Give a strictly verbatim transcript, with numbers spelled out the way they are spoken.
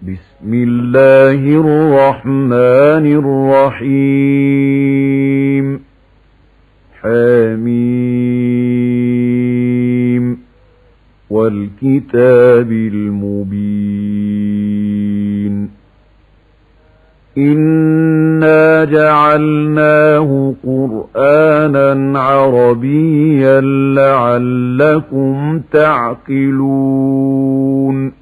بسم الله الرحمن الرحيم حميم والكتاب المبين إنا جعلناه قرآنا عربيا لعلكم تعقلون